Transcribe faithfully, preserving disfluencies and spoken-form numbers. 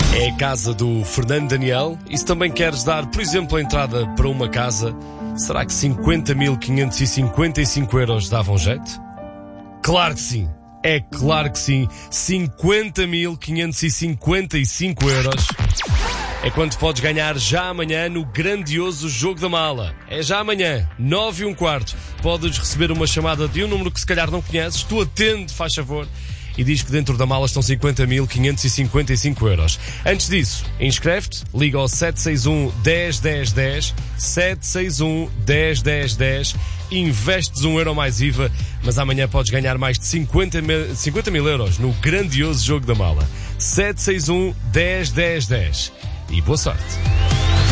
É a casa do Fernando Daniel. E se também queres dar, por exemplo, a entrada para uma casa, será que cinquenta mil quinhentos e cinquenta e cinco euros davam jeito? Claro que sim. É claro que sim. cinquenta mil quinhentos e cinquenta e cinco euros é quanto podes ganhar já amanhã no grandioso Jogo da Mala. É já amanhã, nove e um quarto. Podes receber uma chamada de um número que se calhar não conheces. Tu atende, faz favor, e diz que dentro da mala estão cinquenta mil quinhentos e cinquenta e cinco euros. Antes disso, inscreve-te, liga ao sete seis um, dez, dez, dez, sete seis um, dez, dez, dez, investes um euro mais I V A, mas amanhã podes ganhar mais de cinquenta mil euros no grandioso Jogo da Mala. sete seis um, dez, dez, dez. E boa sorte.